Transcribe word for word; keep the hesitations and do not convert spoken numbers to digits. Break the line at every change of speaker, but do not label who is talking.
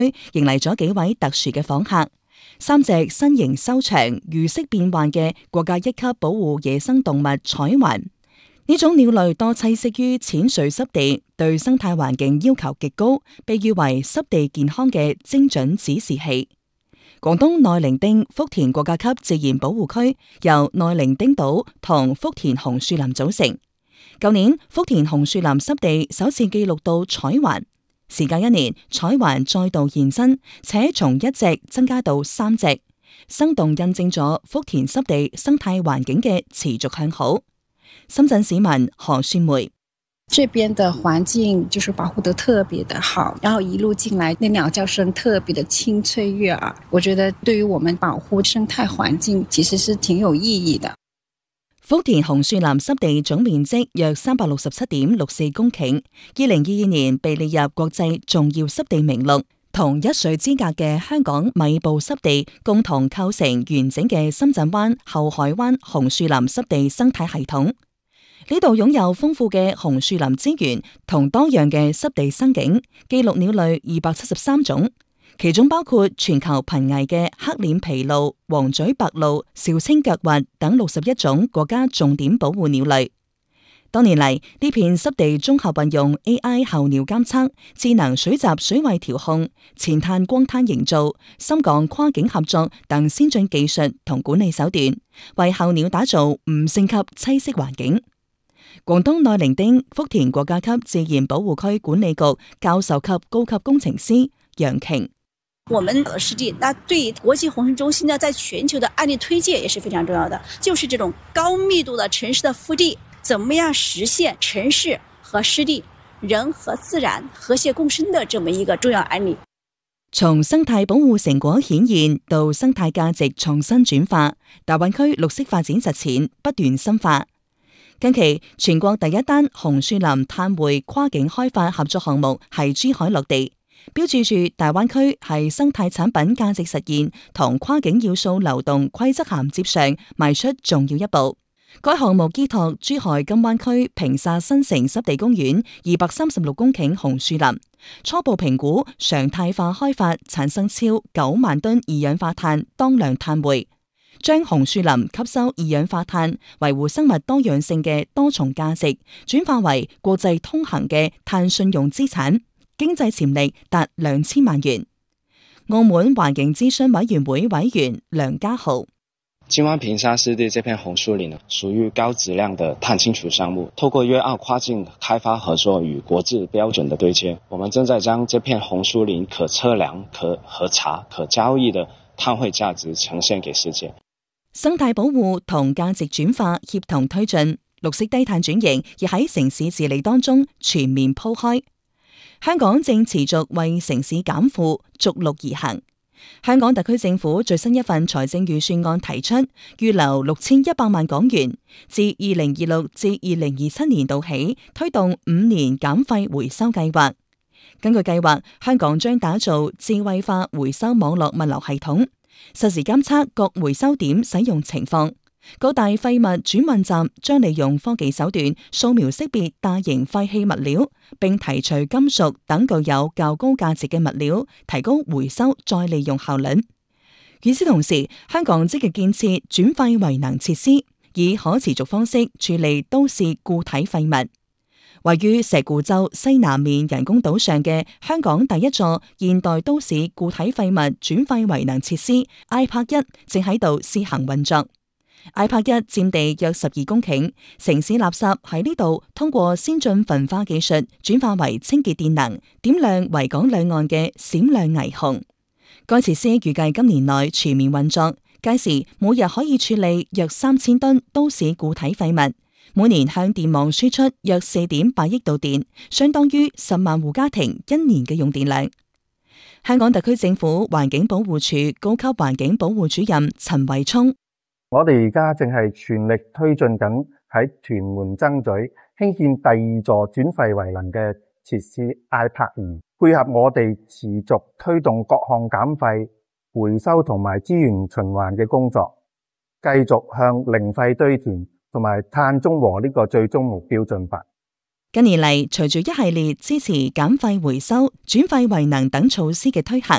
迎嚟咗幾位特殊嘅訪客。三隻身形修長、魚色變幻嘅國家一級保護野生動物彩環，呢種鳥類多棲息於淺水濕地，對生態環境要求極高，被譽為濕地健康嘅精準指示器。廣東內伶仃福田國家級自然保護區由內伶仃島同福田紅樹林組成。舊年福田紅樹林濕地首次記錄到彩環，時隔一年，彩環再度現身，且從一隻增加到三隻，生動印證咗福田濕地生態環境嘅持續向好。深圳市民何雪梅：
這邊的環境就是保護得特別的好，然後一路進來，那鳥叫聲特別的清脆悅耳，我覺得對於我們保護生態環境其實是挺有意義的。
福田紅樹林濕地總面積約三百六十七點六四公頃，二零二二年被列入國際重要濕地名錄，同一水之隔嘅香港米埔濕地共同構成完整嘅深圳灣後海灣紅樹林濕地生態系統。呢度擁有豐富嘅紅樹林資源同多樣嘅濕地生境，記錄鳥類二百七十三種，其中包括全球瀕危嘅黑臉琵鷺、黃嘴白鷺、紹青腳鷸等六十一種國家重點保護鳥類。多年嚟，呢片濕地綜合運用 A I 候鳥監測、智能水閘水位調控、前灘光灘營造、深港跨境合作等先進技術同管理手段，為候鳥打造五星級棲息環境。廣東內伶仃福田國家級自然保護區管理局教授級高級工程師楊瓊：
我們的濕地，那對國際紅樹中心呢，在全球的案例推介也是非常重要的，就是這種高密度的城市的腹地，怎麼樣實現城市和濕地、人和自然和諧共生的這麼一個重要案例。
從生態保護成果顯現到生態價值創新轉化，大灣區綠色發展實踐不斷深化。近期，全國第一單紅樹林碳匯跨境開發合作項目係珠海落地，標誌住大灣區係生態產品價值實現同跨境要素流動規則銜接上邁出重要一步。該項目依託珠海金灣區平沙新城濕地公園二百三十六公頃紅樹林，初步評估常態化開發產生超九萬噸二氧化碳當量碳匯，將紅樹林吸收二氧化碳、維護生物多樣性嘅多重價值，轉化為國際通行嘅碳信用資產，經濟潛力達兩千萬元。澳門環境諮詢委員會委員梁家豪：
金灣平沙濕地這片紅樹林屬於高質量的碳清除項目，透過粵澳跨境開發合作與國際標準的對接，我們正在將這片紅樹林可測量、可核查、可交易的碳匯價值呈現給世界。
生態保護同價值轉化協同推進，綠色低碳轉型亦喺城市治理當中全面鋪開。香港正持續為城市減負逐鹿而行。香港特區政府最新一份財政預算案提出，預留六千一百萬港元，自二零二六至二零二七年度起推動五年減廢回收計劃。根據計劃，香港將打造智慧化回收網絡物流系統，實時監測各回收點使用情況。各大廢物轉運站將利用科技手段掃描識別大型廢棄物料，並提除金屬等具有較高價值嘅物料，提高回收再利用效率。與此同時，香港積極建設轉廢為能設施，以可持續方式處理都市固體廢物。位於石鼓洲西南面人工島上嘅香港第一座現代都市固體廢物轉廢為能設施 I P A R K 一正喺度試行運作。I P A R K 一佔地約十二公頃，城市垃圾喺呢度通過先進焚化技術轉化為清潔電能，點亮維港兩岸嘅閃亮霓虹。該設施預計今年內全面運作，屆時每日可以處理約三千噸都市固體廢物，每年向電網輸出約四點八億度電，相當於十萬戶家庭一年嘅用電量。香港特區政府環境保護署高級環境保護主任陳偉聰：
我哋而家正係全力推進緊喺屯門曾咀興建第二座轉廢為能嘅設施 I P A R K 二，配合我哋持續推動各項減廢、回收同埋資源循環嘅工作，繼續向零廢堆填同埋碳中和呢個最終目標進發。
近年嚟，隨住一系列支持減廢回收、轉廢為能等措施嘅推行，